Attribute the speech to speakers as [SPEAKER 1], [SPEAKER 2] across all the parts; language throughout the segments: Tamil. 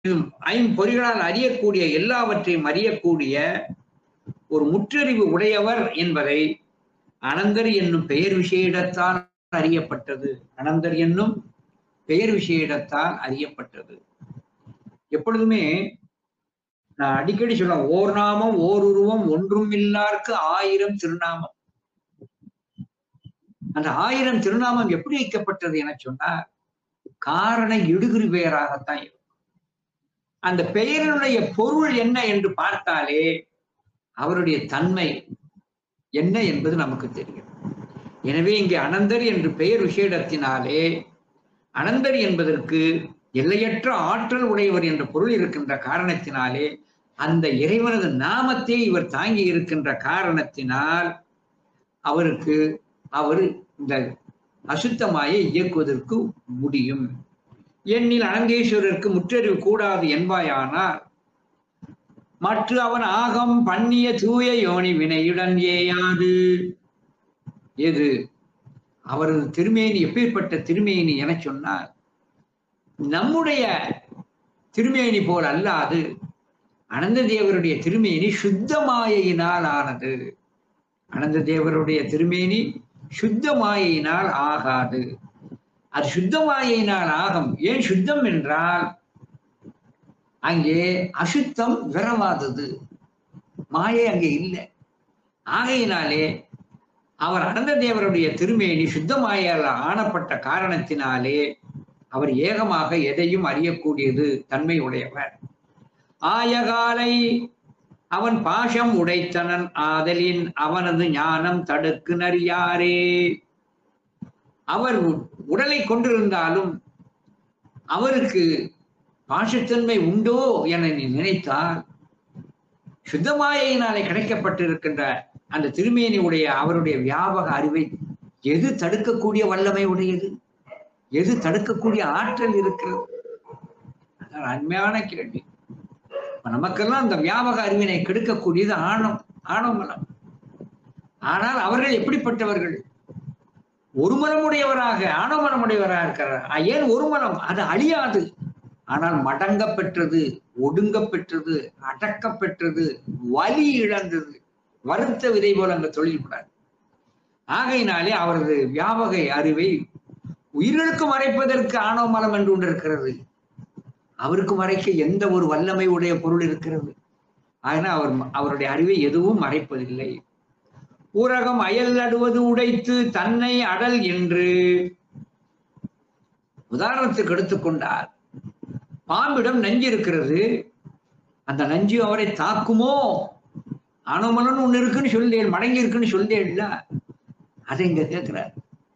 [SPEAKER 1] ஐம்பொறிகளால் அறியக்கூடிய எல்லாவற்றையும் அறியக்கூடிய ஒரு முற்றறிவு உடையவர் என்பதை அனந்தர் என்னும் பெயர் விஷயத்தால் அறியப்பட்டது. அனந்தர் என்னும் பெயர் விஷயத்தால் அறியப்பட்டது. எப்பொழுதுமே நான் அடிக்கடி சொல்லுவேன், ஓர் நாமம் ஓர் உருவம் ஒன்றும் இல்லார்க்கு 1000 திருநாமம். அந்த 1000 திருநாமம் எப்படி வைக்கப்பட்டது என சொன்னார், காரண இடுகுறி பெயராகத்தான் இருக்கும். அந்த பெயரினுடைய பொருள் என்ன என்று பார்த்தாலே அவருடைய தன்மை என்ன என்பது நமக்கு தெரியும். எனவே இங்கே அனந்தர் என்று பெயர் விஷயத்தினாலே அனந்தர் என்பதற்கு எல்லையற்ற ஆற்றல் உடையவர் என்ற பொருள் இருக்கின்ற காரணத்தினாலே அந்த இறைவனது நாமத்தை இவர் தாங்கி இருக்கின்ற காரணத்தினால் அவருக்கு அவர் இந்த அசுத்தமாயை இயக்குவதற்கு முடியும். எண்ணில் அனந்தேஸ்வரருக்கு முற்றறிவு கூடாது என்பாயானால் மற்ற அவன் ஆகம் பண்ணிய தூய யோனி வினையுடன் ஏயாது. எது அவரது திருமேனி எப்பேற்பட்ட திருமேனி என சொன்னார், நம்முடைய திருமேனி போல் அல்லாது அனந்த தேவருடைய திருமேனி சுத்த மாயையினால் ஆனது. அனந்த தேவருடைய திருமேனி சுத்த மாயையினால் ஆகாது. அது சுத்த மாயையினால் ஆகும். ஏன் சுத்தம் என்றால் அங்கே அசுத்தம் விரவாதது, மாயை அங்கே இல்லை. ஆகையினாலே அவர் அனந்த தேவருடைய திருமேனி சுத்த மாயால் ஆனப்பட்ட காரணத்தினாலே அவர் ஏகமாக எதையும் அறியக்கூடியது தன்மை உடையவர். ஆயகாலை அவன் பாசம் உடைத்தனன் ஆதலின் அவனது ஞானம் தடுக்கு நறியாரே. அவர் உடலை கொண்டிருந்தாலும் அவருக்கு பாசத்தன்மை உண்டோ என நீ நினைத்தால் சுத்தமாயினாலே கிடைக்கப்பட்டிருக்கின்ற அந்த திருமேனி உடைய அவருடைய வியாபக அறிவை எது தடுக்கக்கூடிய வல்லமை உடையது, எது தடுக்கக்கூடிய ஆற்றல் இருக்கிறது? அதான் அருமையான கேள்வி. நமக்கெல்லாம் அந்த வியாபக அறிவினை கெடுக்கக்கூடியது ஆணவமலம். ஆனால் அவர்கள் எப்படிப்பட்டவர்கள்? ஒரு மனமுடையவராக ஆணவமனமுடையவராக இருக்கிறார். ஏன் ஒரு மனம்? அது அழியாது. ஆனால் மடங்க பெற்றது, ஒடுங்க பெற்றது, அடக்க பெற்றது, வலி இழந்தது, வருத்த விதை போல அங்க தொழில்படாது. ஆகையினாலே அவரது வியாபக அறிவை உயிர்களுக்கு மறைப்பதற்கு ஆணவ மலம் என்று ஒன்று இருக்கிறது. அவருக்கு மறைக்க எந்த ஒரு வல்லமை உடைய பொருள் இருக்கிறது? ஆகினா அவருடைய அறிவை எதுவும் மறைப்பதில்லை. ஊரகம் அயல் அடுவது உடைத்து தன்னை அடல் என்று உதாரணத்துக்கு எடுத்துக்கொண்டார். பாம்பிடம் நஞ்சு இருக்கிறது, அந்த நஞ்சு அவரை தாக்குமோ? ஆணவமலன் ஒண்ணு இருக்குன்னு சொல்லேன், மடங்கி இருக்குன்னு சொல்லேன்ல, அதை இங்க கேட்கிறார்.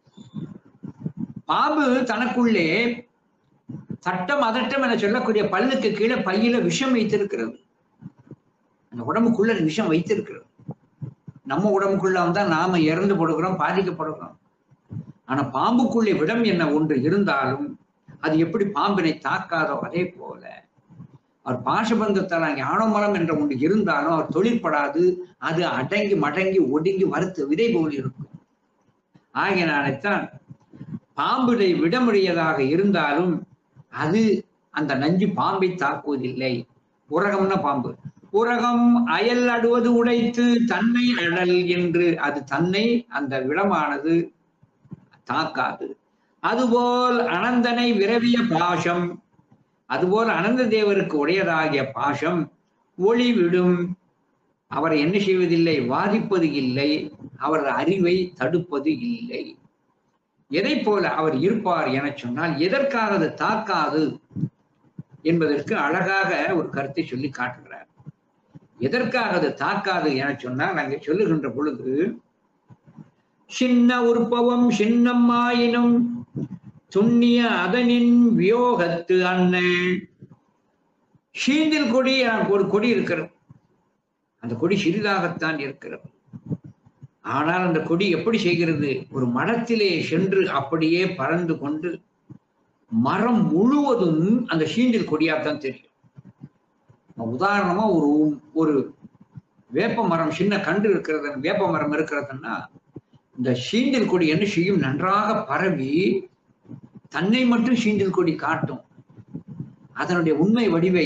[SPEAKER 1] பாம்பு தனக்குள்ளே தட்டம் அதட்டம் என சொல்லக்கூடிய பல்லுக்கு கீழே பையில விஷம் வைத்திருக்கிறது. அந்த உடம்புக்குள்ள விஷம் வைத்திருக்கிறது. நம்ம உடம்புக்குள்ள வந்தா நாம இறந்து படுகிறோம், பாதிக்கப்படுகிறோம். ஆனா பாம்புக்குள்ளே விடம் என்ன ஒன்று இருந்தாலும் அது எப்படி பாம்பினை தாக்காதோ அதே போல அவர் பாசபந்தத்தால் அங்கே ஆணவமலம் என்ற ஒன்று இருந்தாலும் அவர் தொழிற்படாது. அது அடங்கி மடங்கி ஒடுங்கி வருத்த விதை போல் இருக்கும். ஆகியனால்தான் பாம்பினை விடமுடியதாக இருந்தாலும் அது அந்த நஞ்சு பாம்பை தாக்குவதில்லை. உரகம்னா பாம்பு. உரகம் அயல் அடுவது உடைத்து தன்னை அடல் என்று அது தன்னை அந்த விடமானது தாக்காது. அதுபோல் அனந்தனை விரவிய பாசம், அதுபோல் அனந்த தேவருக்கு உடையதாகிய பாசம் ஒளிவிடும். அவரை என்ன செய்வதில்லை? வாதிப்பது இல்லை. அவர் அறிவை தடுப்பது இல்லை. எதை போல அவர் இருப்பார் என சொன்னால் எதற்காக அது தாக்காது என்பதற்கு அழகாக ஒரு கருத்தை சொல்லி காட்டுகிறார். எதற்காக அது தாக்காது என சொன்னால் அங்கே சொல்லுகின்ற பொழுது, சின்ன உற்பவம் சின்னம் ஆயினும் துண்ணிய அதனின் வியோகத்து அன்ன. சீந்தில் கொடி ஒரு கொடி இருக்கிறது. அந்த கொடி சிறிதாகத்தான் இருக்கிறது. ஆனால் அந்த கொடி எப்படி செய்கிறது? ஒரு மரத்திலே சென்று அப்படியே பறந்து கொண்டு மரம் முழுவதும் அந்த சீண்டில் கொடியாகத்தான் தெரியும். உதாரணமா ஒரு வேப்ப மரம், சின்ன கன்று இருக்கிறது, வேப்ப மரம் இருக்கிறதுன்னா இந்த சீண்டில் கொடி என்ன செய்யும்? நன்றாக பரவி தன்னை மட்டும் சீண்டில் கொடி காட்டும். அதனுடைய உண்மை வடிவை